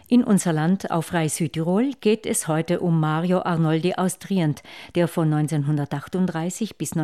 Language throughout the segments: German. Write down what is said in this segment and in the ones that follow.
In unser Land auf Rai Südtirol geht es heute um Mario Arnoldi aus Trient, der von 1938 bis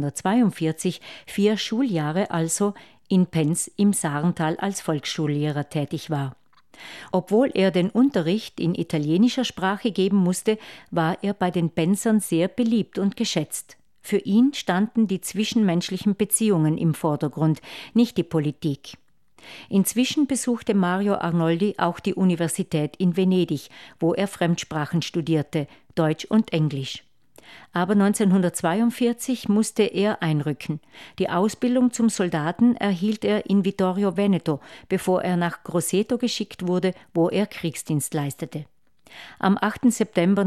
1942 4 Schuljahre also in Penz im Sarental als Volksschullehrer tätig war. Obwohl er den Unterricht in italienischer Sprache geben musste, war er bei den Penzern sehr beliebt und geschätzt. Für ihn standen die zwischenmenschlichen Beziehungen im Vordergrund, nicht die Politik. Inzwischen besuchte Mario Arnoldi auch die Universität in Venedig, wo er Fremdsprachen studierte, Deutsch und Englisch. Aber 1942 musste er einrücken. Die Ausbildung zum Soldaten erhielt er in Vittorio Veneto, bevor er nach Grosseto geschickt wurde, wo er Kriegsdienst leistete. Am 8. September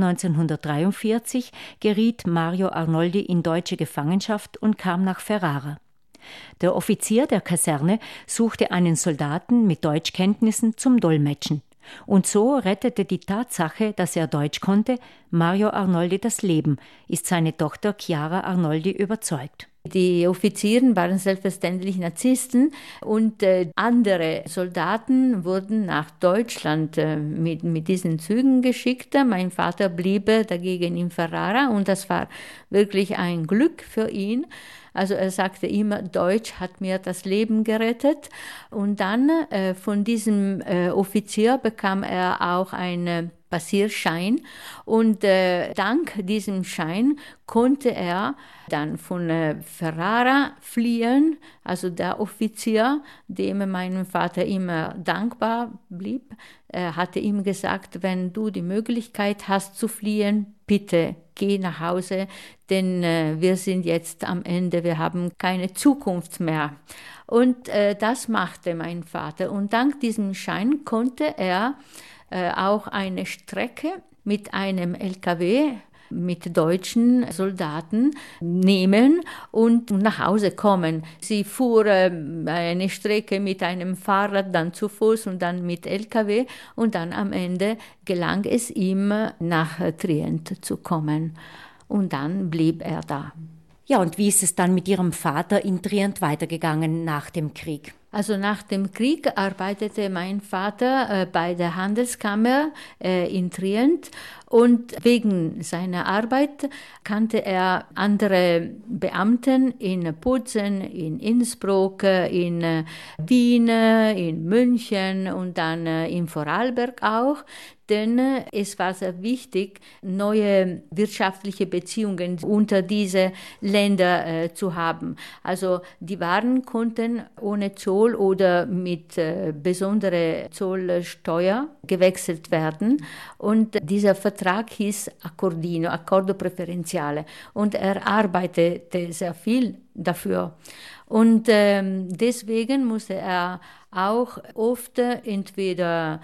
1943 geriet Mario Arnoldi in deutsche Gefangenschaft und kam nach Ferrara. Der Offizier der Kaserne suchte einen Soldaten mit Deutschkenntnissen zum Dolmetschen. Und so rettete die Tatsache, dass er Deutsch konnte, Mario Arnoldi das Leben, ist seine Tochter Chiara Arnoldi überzeugt. Die Offiziere waren selbstverständlich Narzissten und andere Soldaten wurden nach Deutschland mit diesen Zügen geschickt. Mein Vater blieb dagegen in Ferrara und das war wirklich ein Glück für ihn. Also er sagte immer, Deutsch hat mir das Leben gerettet. Und dann von diesem Offizier bekam er auch einen Passierschein. Und dank diesem Schein konnte er dann von Ferrara fliehen. Also der Offizier, dem mein Vater immer dankbar blieb, hatte ihm gesagt, wenn du die Möglichkeit hast zu fliehen, bitte geh nach Hause, denn wir sind jetzt am Ende, wir haben keine Zukunft mehr. Und das machte mein Vater. Und dank diesem Schein konnte er auch eine Strecke mit einem LKW mit deutschen Soldaten nehmen und nach Hause kommen. Sie fuhr eine Strecke mit einem Fahrrad, dann zu Fuß und dann mit LKW und dann am Ende gelang es ihm, nach Trient zu kommen. Und dann blieb er da. Ja, und wie ist es dann mit Ihrem Vater in Trient weitergegangen nach dem Krieg? Also nach dem Krieg arbeitete mein Vater bei der Handelskammer in Trient und wegen seiner Arbeit kannte er andere Beamten in Putzen, in Innsbruck, in Wien, in München und dann in Vorarlberg auch. Denn es war sehr wichtig, neue wirtschaftliche Beziehungen unter diese Länder zu haben. Also die Waren konnten ohne Zoll oder mit besonderer Zollsteuer gewechselt werden. Und dieser Vertrag hieß Accordino, Accordo Preferenziale. Und er arbeitete sehr viel dafür. Und deswegen musste er auch oft entweder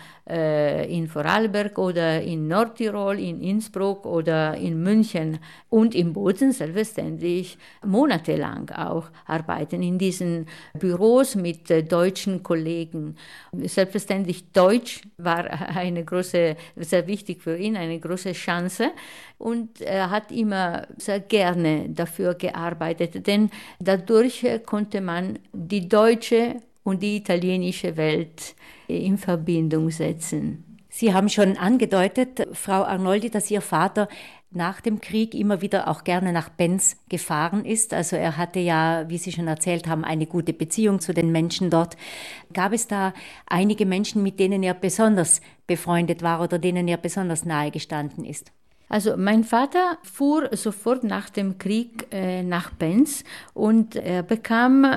in Vorarlberg oder in Nordtirol, in Innsbruck oder in München und in Bozen selbstverständlich monatelang auch arbeiten in diesen Büros mit deutschen Kollegen. Selbstverständlich Deutsch war eine große, sehr wichtig für ihn, eine große Chance. Und er hat immer sehr gerne dafür gearbeitet, denn dadurch konnte man die deutsche und die italienische Welt in Verbindung setzen. Sie haben schon angedeutet, Frau Arnoldi, dass Ihr Vater nach dem Krieg immer wieder auch gerne nach Penz gefahren ist. Also er hatte ja, wie Sie schon erzählt haben, eine gute Beziehung zu den Menschen dort. Gab es da einige Menschen, mit denen er besonders befreundet war oder denen er besonders nahe gestanden ist? Also mein Vater fuhr sofort nach dem Krieg nach Penz und er bekam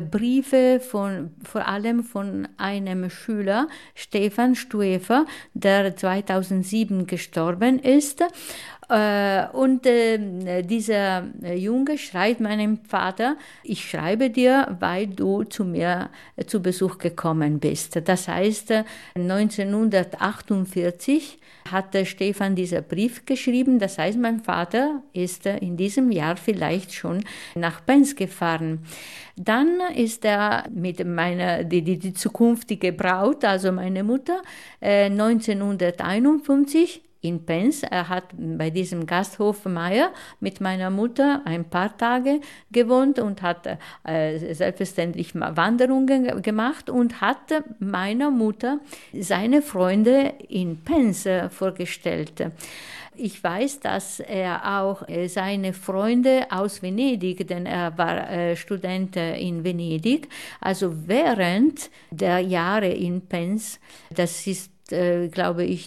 Briefe vor allem von einem Schüler, Stefan Stuefer, der 2007 gestorben ist. Und dieser Junge schreibt meinem Vater, ich schreibe dir, weil du zu mir zu Besuch gekommen bist. Das heißt, 1948 hatte Stefan dieser Brief geschrieben. Das heißt, mein Vater ist in diesem Jahr vielleicht schon nach Penz gefahren. Dann ist er mit die zukünftige Braut, also meine Mutter, 1951 in Penz. Er hat bei diesem Gasthof Meier mit meiner Mutter ein paar Tage gewohnt und hat selbstverständlich Wanderungen gemacht und hat meiner Mutter seine Freunde in Penz vorgestellt. Ich weiß, dass er auch seine Freunde aus Venedig, denn er war Student in Venedig, also während der Jahre in Penz, das ist glaube ich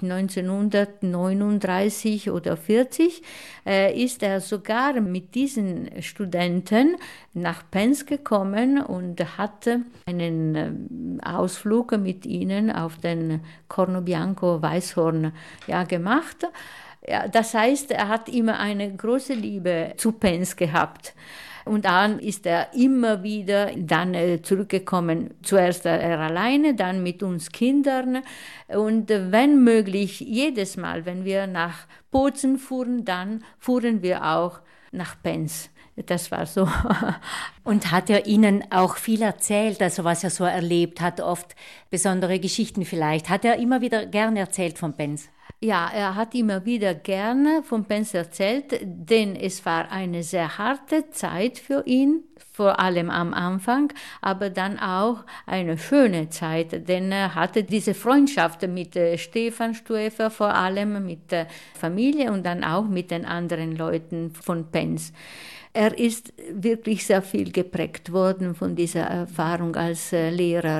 1939 oder 40, ist er sogar mit diesen Studenten nach Penz gekommen und hatte einen Ausflug mit ihnen auf den Corno Bianco Weißhorn gemacht. Ja, das heißt, er hat immer eine große Liebe zu Penz gehabt. Und dann ist er immer wieder dann zurückgekommen, zuerst er alleine, dann mit uns Kindern. Und wenn möglich, jedes Mal, wenn wir nach Bozen fuhren, dann fuhren wir auch nach Penz. Das war so. Und hat er Ihnen auch viel erzählt, also was er so erlebt hat, oft besondere Geschichten vielleicht? Hat er immer wieder gern erzählt von Penz? Ja, er hat immer wieder gerne von Penz erzählt, denn es war eine sehr harte Zeit für ihn, vor allem am Anfang, aber dann auch eine schöne Zeit, denn er hatte diese Freundschaft mit Stefan Stoefer, vor allem mit der Familie und dann auch mit den anderen Leuten von Penz. Er ist wirklich sehr viel geprägt worden von dieser Erfahrung als Lehrer